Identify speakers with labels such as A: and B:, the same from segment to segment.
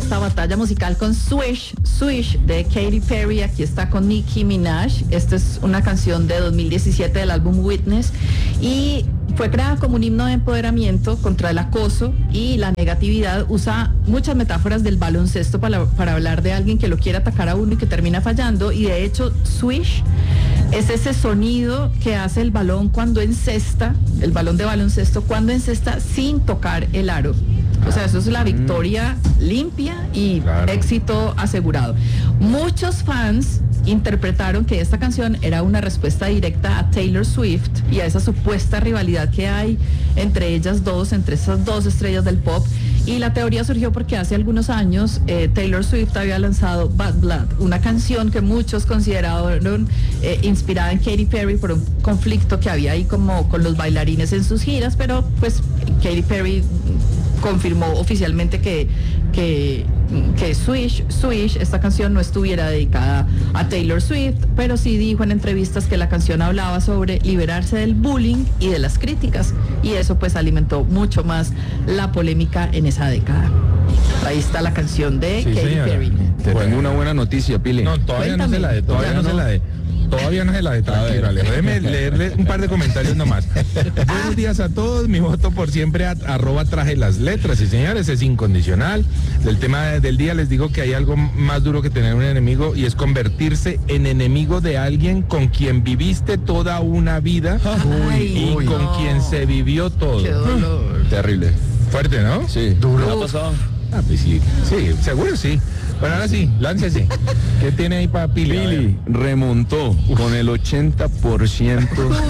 A: esta batalla musical con Swish de Katy Perry. Aquí está con Nicki Minaj. Esta es una canción de 2017 del álbum Witness y fue creada como un himno de empoderamiento contra el acoso y la negatividad. Usa muchas metáforas del baloncesto para hablar de alguien que lo quiere atacar a uno y que termina fallando. Y de hecho, Swish es ese sonido que hace el balón cuando encesta, el balón de baloncesto cuando encesta sin tocar el aro. O sea, eso es la victoria limpia y éxito asegurado. Muchos fans interpretaron que esta canción era una respuesta directa a Taylor Swift y a esa supuesta rivalidad que hay entre ellas dos, entre esas dos estrellas del pop. Y la teoría surgió porque hace algunos años Taylor Swift había lanzado Bad Blood, una canción que muchos consideraron inspirada en Katy Perry por un conflicto que había ahí como con los bailarines en sus giras, pero pues Katy Perry confirmó oficialmente que Swish, esta canción no estuviera dedicada a Taylor Swift, pero sí dijo en entrevistas que la canción hablaba sobre liberarse del bullying y de las críticas, y eso pues alimentó mucho más la polémica en esa década. Ahí está la canción de Katy Perry.
B: Te tengo una buena noticia, Pili.
C: No, todavía no se la de, todavía no se la de. Tranquilo, Alejo. Déjeme leerle un par de comentarios nomás. Buenos días a todos. Mi voto por siempre @traje las letras. Y señores, es incondicional. Del tema del día les digo que hay algo más duro que tener un enemigo y es convertirse en enemigo de alguien con quien viviste toda una vida y con quien se vivió todo.
A: Qué dolor.
B: Terrible.
C: Fuerte, ¿no?
B: Sí.
C: Duro. ¿Ha pasado? Ah, pues sí, seguro sí. Bueno, ahora sí, láncese. ¿Qué tiene ahí para Pili?
B: Pili remontó con el 80%.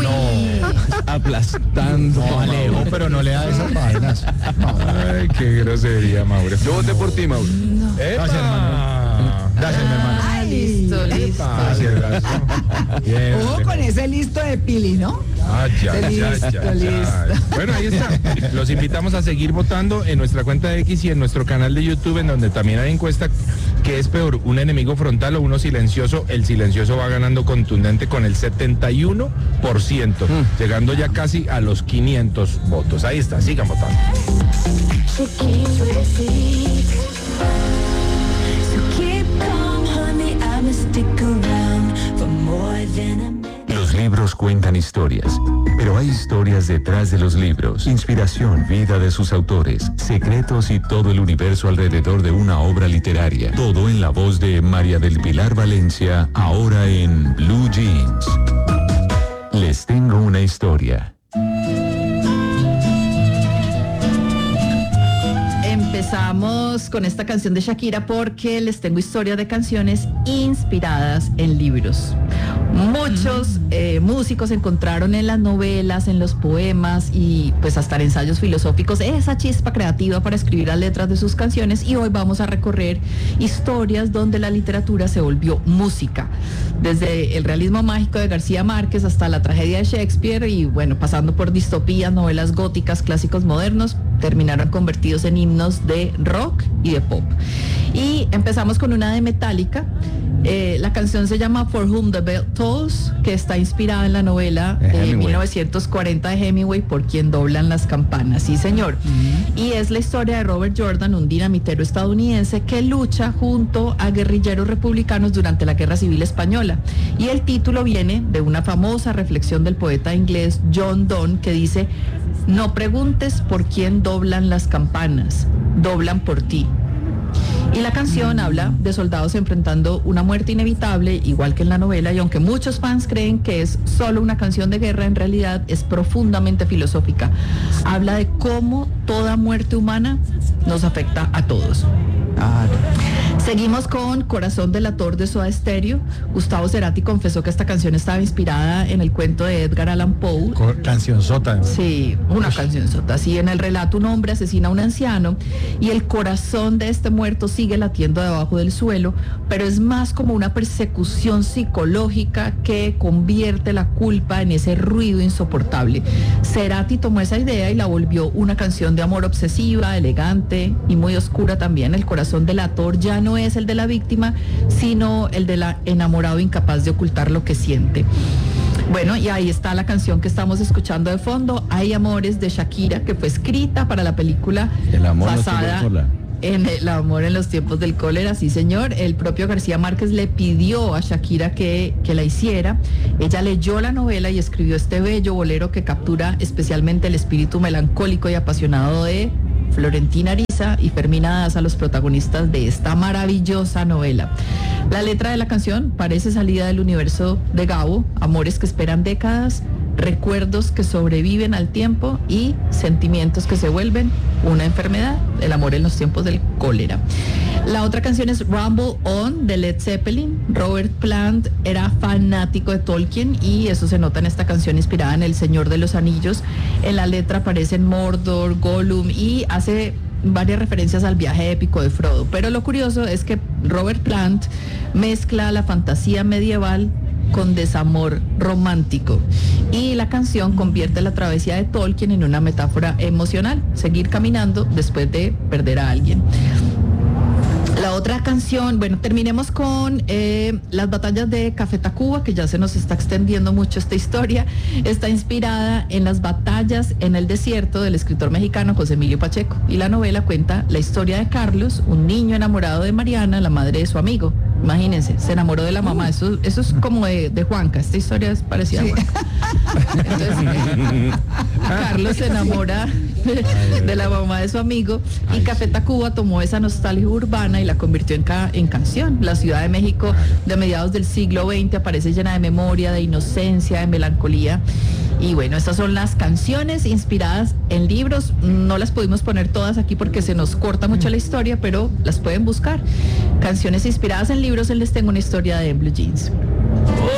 B: Aplastando.
C: No, Alejo, pero no le da esas vainas. Ay, qué grosería, Mauro.
B: Yo voté por ti, Mauro.
C: Gracias, hermano. Gracias, mi hermano.
A: Listo.
C: Gracias. Bien.
D: Ojo con ese listo de Pili, ¿no?
C: Ya.
A: Listo.
C: Bueno, ahí está. Los invitamos a seguir votando en nuestra cuenta de X y en nuestro canal de YouTube, en donde también hay encuesta. ¿Qué es peor, un enemigo frontal o uno silencioso? El silencioso va ganando contundente con el 71%, llegando ya casi a los 500 votos. Ahí está, sigan votando.
E: Los libros cuentan historias, pero hay historias detrás de los libros, inspiración, vida de sus autores, secretos y todo el universo alrededor de una obra literaria. Todo en la voz de María del Pilar Valencia, ahora en Blue Jeans. Les tengo una historia.
A: Empezamos con esta canción de Shakira porque les tengo historias de canciones inspiradas en libros. Muchos músicos encontraron en las novelas, en los poemas y pues hasta en ensayos filosóficos esa chispa creativa para escribir las letras de sus canciones, y hoy vamos a recorrer historias donde la literatura se volvió música, desde el realismo mágico de García Márquez hasta la tragedia de Shakespeare y bueno, pasando por distopías, novelas góticas, clásicos modernos, terminaron convertidos en himnos de rock y de pop. Y empezamos con una de Metallica. La canción se llama For Whom the Bell Tolls, que está inspirada en la novela de 1940 de Hemingway, Por quien doblan las campanas. Sí, señor. Y es la historia de Robert Jordan, un dinamitero estadounidense que lucha junto a guerrilleros republicanos durante la Guerra Civil Española. Y el título viene de una famosa reflexión del poeta inglés John Donne que dice: no preguntes por quién doblan las campanas, doblan por ti. Y la canción habla de soldados enfrentando una muerte inevitable, igual que en la novela, y aunque muchos fans creen que es solo una canción de guerra, en realidad es profundamente filosófica. Habla de cómo toda muerte humana nos afecta a todos. Seguimos con Corazón delator de Soda Stereo. Gustavo Cerati confesó que esta canción estaba inspirada en el cuento de Edgar Allan Poe.
C: Canción sota.
A: Sí, una canción sota. Así, en el relato, un hombre asesina a un anciano y el corazón de este muerto sigue latiendo debajo del suelo, pero es más como una persecución psicológica que convierte la culpa en ese ruido insoportable. Cerati tomó esa idea y la volvió una canción de amor obsesiva, elegante y muy oscura también. El corazón delator ya no es el de la víctima, sino el de la enamorado incapaz de ocultar lo que siente. Bueno, y ahí está la canción que estamos escuchando de fondo, Hay Amores, de Shakira, que fue escrita para la película
B: El amor
A: basada
B: no tuvo sola.
A: en El amor en los tiempos del cólera, sí señor. El propio García Márquez le pidió a Shakira que la hiciera. Ella leyó la novela y escribió este bello bolero que captura especialmente el espíritu melancólico y apasionado de Florentina Ariza y Fermina Daza, los protagonistas de esta maravillosa novela. La letra de la canción parece salida del universo de Gabo, amores que esperan décadas, recuerdos que sobreviven al tiempo y sentimientos que se vuelven una enfermedad, el amor en los tiempos del cólera. La otra canción es Rumble On de Led Zeppelin. Robert Plant era fanático de Tolkien y eso se nota en esta canción inspirada en El Señor de los Anillos. En la letra aparecen Mordor, Gollum y hace varias referencias al viaje épico de Frodo. Pero lo curioso es que Robert Plant mezcla la fantasía medieval con desamor romántico y la canción convierte la travesía de Tolkien en una metáfora emocional, seguir caminando después de perder a alguien. La otra canción, bueno, terminemos con las batallas de Café Tacuba, que ya se nos está extendiendo mucho esta historia. Está inspirada en las batallas en el desierto del escritor mexicano José Emilio Pacheco. Y la novela cuenta la historia de Carlos, un niño enamorado de Mariana, la madre de su amigo. Imagínense, se enamoró de la mamá. Eso es como de Juanca. Esta historia es parecida a Juanca. Entonces, Carlos se enamora de la mamá de su amigo y Café Tacuba tomó esa nostalgia urbana y la convirtió en canción. La Ciudad de México de mediados del siglo XX aparece llena de memoria, de inocencia, de melancolía. Y bueno, estas son las canciones inspiradas en libros. No las pudimos poner todas aquí porque se nos corta mucho la historia, pero las pueden buscar. Canciones inspiradas en libros, les tengo una historia de Blue Jeans.